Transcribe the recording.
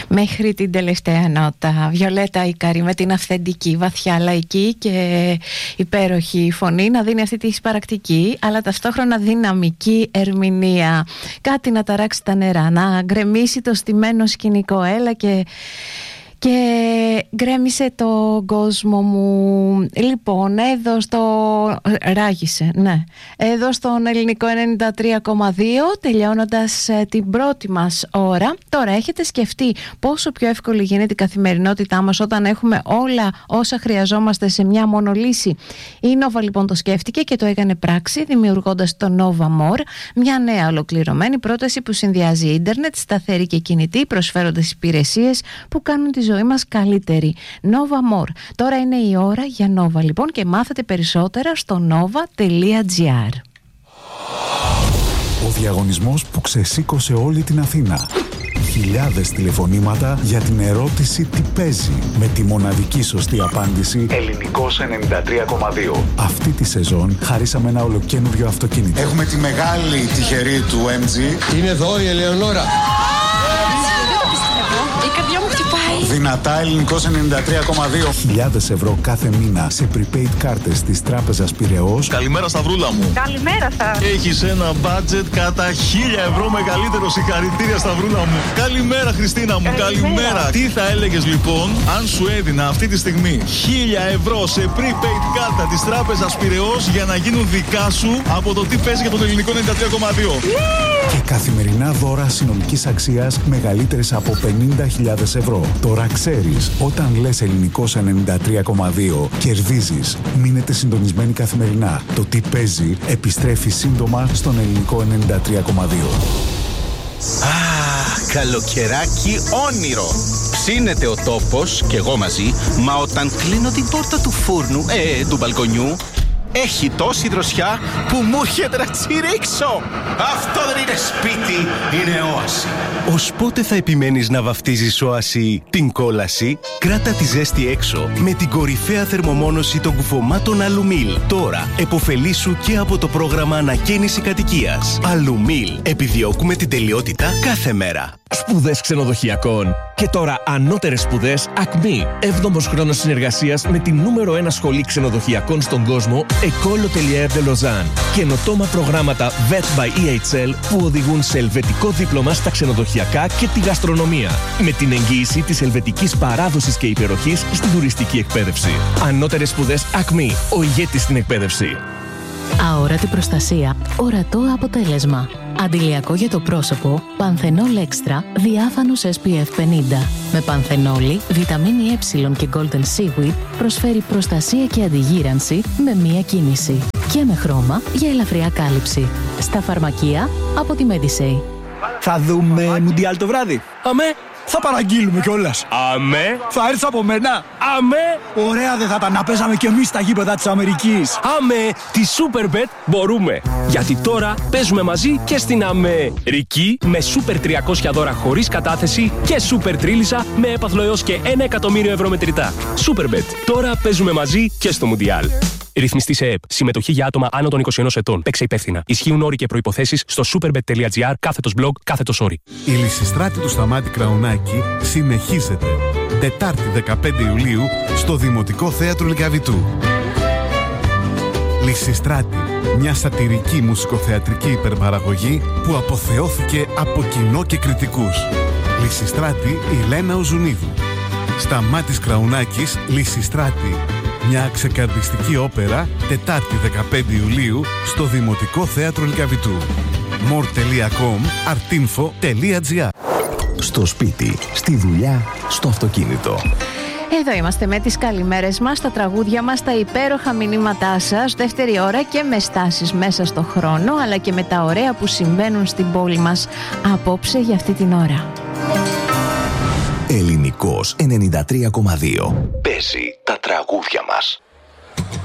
μέχρι την τελευταία νότα. Βιολέτα Ικαρή με την αυθεντική, βαθιά λαϊκή και υπέροχη φωνή να δίνει αυτή τη συμπαρακτική αλλά ταυτόχρονα δυναμική ερμηνεία. Κάτι να ταράξει τα νερά, να γκρεμίσει το στημένο σκηνικό. Έλα και γκρέμισε το κόσμο μου. Λοιπόν, εδώ στο... ράγισε, ναι. Εδώ στον Ελληνικό 93,2, τελειώνοντας την πρώτη μας ώρα. Τώρα έχετε σκεφτεί πόσο πιο εύκολη γίνεται η καθημερινότητά μας όταν έχουμε όλα όσα χρειαζόμαστε σε μια μόνο λύση? Η Nova λοιπόν το σκέφτηκε και το έκανε πράξη, δημιουργώντας το Nova More, μια νέα ολοκληρωμένη πρόταση που συνδυάζει ίντερνετ, σταθερή και κινητή, προσφέροντας υπηρεσίες που κάνουν τη ζωή μας καλύτερη. Nova More. Τώρα είναι η ώρα για Nova λοιπόν και μάθετε περισσότερα στο nova.gr. Ο διαγωνισμός που ξεσήκωσε όλη την Αθήνα. Χιλιάδες τηλεφωνήματα για την ερώτηση τι παίζει, με τη μοναδική σωστή απάντηση Ελληνικός 93,2. Αυτή τη σεζόν χαρίσαμε ένα ολοκαίνουργιο αυτοκίνητο. Έχουμε τη μεγάλη τυχερή του MG. Είναι εδώ η Ελεονόρα. Δυνατά Ελληνικός 93,2. Χιλιάδες ευρώ κάθε μήνα σε prepaid κάρτες της Τράπεζας Πειραιώς. Καλημέρα Σταυρούλα μου. Καλημέρα σας. Έχεις ένα budget κατά 1.000 ευρώ μεγαλύτερο. Συγχαρητήρια Σταυρούλα μου. Καλημέρα Χριστίνα μου. Καλημέρα. Τι θα έλεγες λοιπόν αν σου έδινα αυτή τη στιγμή 1.000 ευρώ σε prepaid κάρτα της Τράπεζας Πειραιώς για να γίνουν δικά σου από το τι παίζει για τον Ελληνικό 93,2. Και καθημερινά δώρα συνολικής αξίας μεγαλύτερες από 50.000 ευρώ. Τώρα ξέρεις, όταν λες Ελληνικός 93,2 κερδίζεις. Μείνετε συντονισμένοι καθημερινά. Το τι παίζει επιστρέφει σύντομα στον Ελληνικό 93,2. Καλοκαιράκι όνειρο. Ψήνεται ο τόπος και εγώ μαζί, μα όταν κλείνω την πόρτα του φούρνου, του μπαλκονιού, έχει τόση δροσιά που μου έρχεται να τσιρίξω. Αυτό δεν είναι σπίτι, είναι όαση. Ως πότε θα επιμένεις να βαφτίζεις όαση την κόλαση? Κράτα τη ζέστη έξω με την κορυφαία θερμομόνωση των κουφωμάτων Αλουμίλ. Τώρα επωφελήσου και από το πρόγραμμα ανακαίνιση κατοικίας. Αλουμίλ. Επιδιώκουμε την τελειότητα κάθε μέρα. Σπουδές ξενοδοχειακών. Και τώρα ανώτερες σπουδές ΑΚΜΗ. 7ος χρόνος συνεργασίας με την νούμερο 1 σχολή ξενοδοχειακών στον κόσμο, École Hôtelière de Lausanne. Καινοτόμα προγράμματα VET by EHL που οδηγούν σε ελβετικό δίπλωμα στα ξενοδοχειακά και τη γαστρονομία. Με την εγγύηση της ελβετικής παράδοσης και υπεροχής στην τουριστική εκπαίδευση. Ανώτερες σπουδές ΑΚΜΗ. Ο ηγέτης στην εκπαίδευση. Αόρατη προστασία. Ορατό αποτέλεσμα. Αντιλιακό για το πρόσωπο, Πανθενόλ Extra, διάφανος SPF 50. Με πανθενόλη, βιταμίνη Ε και Golden Seaweed προσφέρει προστασία και αντιγύρανση με μία κίνηση. Και με χρώμα για ελαφριά κάλυψη. Στα φαρμακεία από τη Medisay. Θα δούμε Μουντιάλ το βράδυ. Αμέ. Θα παραγγείλουμε κιόλας. Αμέ. Θα έρθεις από μένα. Αμέ. Ωραία δεν θα ήταν να παίζαμε κι εμείς στα γήπεδα της Αμερικής. Αμέ. Τη Superbet μπορούμε. Γιατί τώρα παίζουμε μαζί και στην Αμερική με Super 300 δώρα χωρίς κατάθεση και Super Τρίλισσα με έπαθλο έως και 1 εκατομμύριο ευρώ μετρητά. Superbet. Τώρα παίζουμε μαζί και στο Μουντιάλ. Ρυθμιστή σε ΕΕΠ. Συμμετοχή για άτομα άνω των 21 ετών. Παίξε υπεύθυνα. Ισχύουν όροι και προϋποθέσεις στο superbet.gr/blog/sorry. Η Λυσιστράτη του Σταμάτη Κραουνάκη συνεχίζεται. Τετάρτη 15 Ιουλίου στο Δημοτικό Θέατρο Λυκαβητού. Λυσιστράτη, μια σατιρική μουσικοθεατρική υπερπαραγωγή που αποθεώθηκε από κοινό και κριτικούς. Λυσιστράτη η Λένα Οζουνίδου. Σταμάτης Κραουνάκης, Λυσιστράτη. Μια ξεκαρδιστική όπερα, Τετάρτη 15 Ιουλίου, στο Δημοτικό Θέατρο Λυκαβητού. more.com, artinfo.gr. Στο σπίτι, στη δουλειά, στο αυτοκίνητο. Εδώ είμαστε με τις καλημέρες μας, τα τραγούδια μας, τα υπέροχα μηνύματά σας, δεύτερη ώρα και με στάσεις μέσα στο χρόνο, αλλά και με τα ωραία που συμβαίνουν στην πόλη μας απόψε για αυτή την ώρα. Ελληνικός 93,2. Παίζει τα τραγούδια μας.